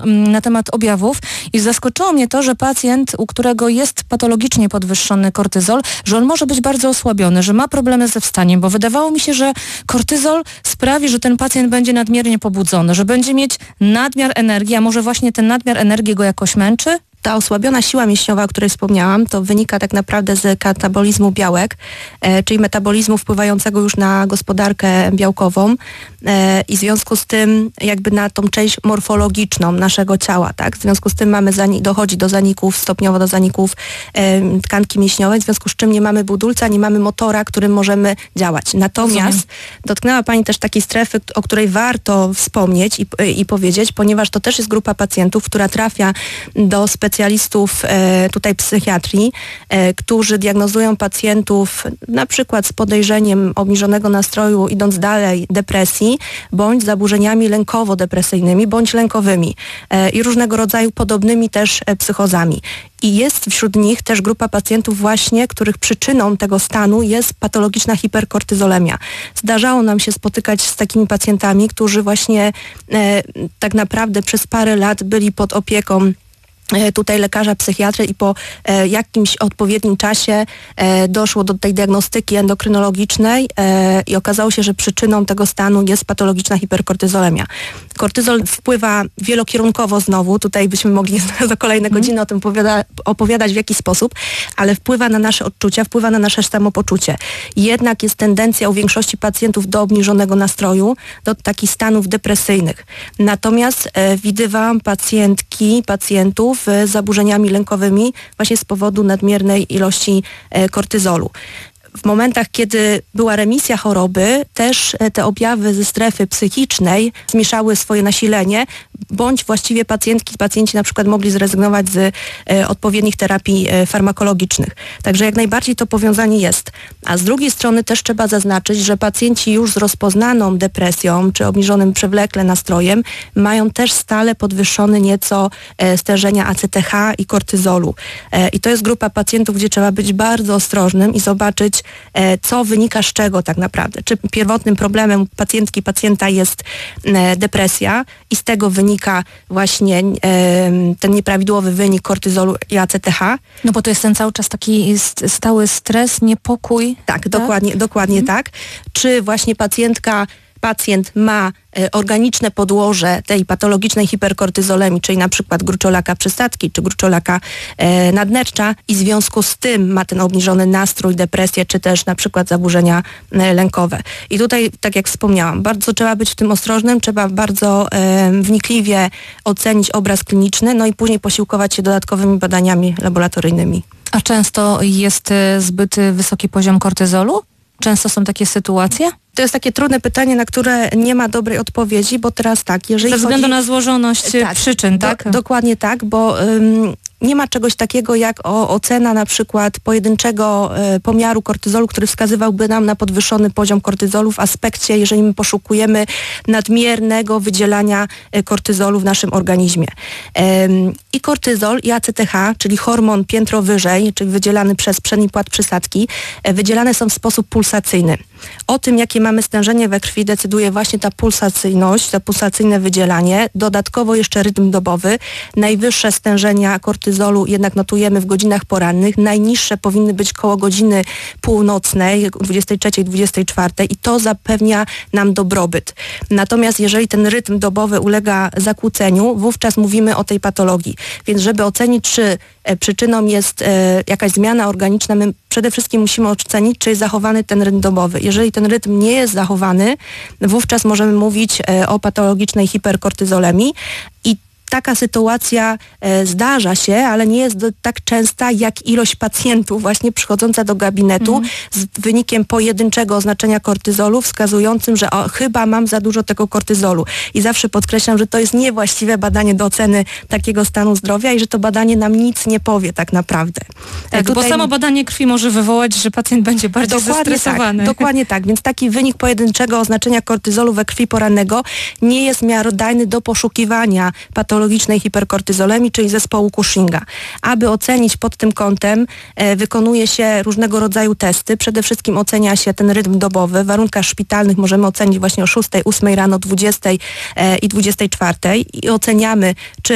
na temat objawów i zaskoczyło mnie to, że pacjent, u którego jest patologicznie podwyższony kortyzol, że on może być bardzo osłabiony, że ma problemy ze wstaniem, bo wydawało mi się, że kortyzol sprawi, że ten pacjent będzie nadmiernie pobudzony, że będzie mieć nadmiar energii, a może właśnie ten nadmiar energii go jakoś męczy? Ta osłabiona siła mięśniowa, o której wspomniałam, to wynika tak naprawdę z katabolizmu białek, czyli metabolizmu wpływającego już na gospodarkę białkową i w związku z tym jakby na tą część morfologiczną naszego ciała, tak? W związku z tym dochodzi do zaników, stopniowo do zaników tkanki mięśniowej, w związku z czym nie mamy budulca, nie mamy motora, którym możemy działać. Natomiast dotknęła Pani też takiej strefy, o której warto wspomnieć i powiedzieć, ponieważ to też jest grupa pacjentów, która trafia do specjalistów tutaj psychiatrii, którzy diagnozują pacjentów na przykład z podejrzeniem obniżonego nastroju, idąc dalej, depresji, bądź zaburzeniami lękowo-depresyjnymi, bądź lękowymi i różnego rodzaju podobnymi też psychozami. I jest wśród nich też grupa pacjentów właśnie, których przyczyną tego stanu jest patologiczna hiperkortyzolemia. Zdarzało nam się spotykać z takimi pacjentami, którzy właśnie tak naprawdę przez parę lat byli pod opieką tutaj lekarza psychiatry i po jakimś odpowiednim czasie doszło do tej diagnostyki endokrynologicznej i okazało się, że przyczyną tego stanu jest patologiczna hiperkortyzolemia. Kortyzol wpływa wielokierunkowo znowu, tutaj byśmy mogli do kolejnej godziny o tym opowiadać w jaki sposób, ale wpływa na nasze odczucia, wpływa na nasze samopoczucie. Jednak jest tendencja u większości pacjentów do obniżonego nastroju, do takich stanów depresyjnych. Natomiast widywałam pacjentów z zaburzeniami lękowymi właśnie z powodu nadmiernej ilości kortyzolu. W momentach, kiedy była remisja choroby, też te objawy ze strefy psychicznej zmniejszały swoje nasilenie, bądź właściwie pacjenci na przykład mogli zrezygnować z odpowiednich terapii farmakologicznych. Także jak najbardziej to powiązanie jest. A z drugiej strony też trzeba zaznaczyć, że pacjenci już z rozpoznaną depresją czy obniżonym przewlekle nastrojem mają też stale podwyższony nieco stężenia ACTH i kortyzolu. I to jest grupa pacjentów, gdzie trzeba być bardzo ostrożnym i zobaczyć, co wynika z czego tak naprawdę. Czy pierwotnym problemem pacjenta jest depresja i z tego wynika właśnie ten nieprawidłowy wynik kortyzolu i ACTH. No bo to jest ten cały czas taki stały stres, niepokój. Tak, dokładnie tak. Czy właśnie pacjent ma organiczne podłoże tej patologicznej hiperkortyzolemii, czyli na przykład gruczołaka przysadki czy gruczołaka nadnercza i w związku z tym ma ten obniżony nastrój, depresję czy też na przykład zaburzenia lękowe. I tutaj, tak jak wspomniałam, bardzo trzeba być w tym ostrożnym, trzeba bardzo wnikliwie ocenić obraz kliniczny, no i później posiłkować się dodatkowymi badaniami laboratoryjnymi. A często jest zbyt wysoki poziom kortyzolu? Często są takie sytuacje? To jest takie trudne pytanie, na które nie ma dobrej odpowiedzi, bo teraz tak, jeżeli ze względu na złożoność przyczyn, tak? Dokładnie tak, bo nie ma czegoś takiego jak ocena na przykład pojedynczego pomiaru kortyzolu, który wskazywałby nam na podwyższony poziom kortyzolu w aspekcie, jeżeli my poszukujemy nadmiernego wydzielania kortyzolu w naszym organizmie. I kortyzol, i ACTH, czyli hormon piętro wyżej, czyli wydzielany przez przedni płat przysadki, wydzielane są w sposób pulsacyjny. O tym, jakie mamy stężenie we krwi, decyduje właśnie ta pulsacyjność, to pulsacyjne wydzielanie. Dodatkowo jeszcze rytm dobowy. Najwyższe stężenia kortyzolu jednak notujemy w godzinach porannych. Najniższe powinny być koło godziny północnej, 23, 24 i to zapewnia nam dobrobyt. Natomiast jeżeli ten rytm dobowy ulega zakłóceniu, wówczas mówimy o tej patologii. Więc żeby ocenić, czy przyczyną jest jakaś zmiana organiczna, my przede wszystkim musimy ocenić, czy jest zachowany ten rytm dobowy. Jeżeli ten rytm nie jest zachowany, wówczas możemy mówić o patologicznej hiperkortyzolemii i taka sytuacja zdarza się, ale nie jest tak częsta jak ilość pacjentów właśnie przychodząca do gabinetu z wynikiem pojedynczego oznaczenia kortyzolu wskazującym, że chyba mam za dużo tego kortyzolu. I zawsze podkreślam, że to jest niewłaściwe badanie do oceny takiego stanu zdrowia i że to badanie nam nic nie powie tak naprawdę. Tak, bo samo badanie krwi może wywołać, że pacjent będzie bardziej zestresowany. Dokładnie tak, więc taki wynik pojedynczego oznaczenia kortyzolu we krwi porannego nie jest miarodajny do poszukiwania patologicznej hiperkortyzolemii, czyli zespołu Cushinga. Aby ocenić pod tym kątem, wykonuje się różnego rodzaju testy. Przede wszystkim ocenia się ten rytm dobowy. W warunkach szpitalnych możemy ocenić właśnie o 6, 8 rano, 20 i 24 i oceniamy, czy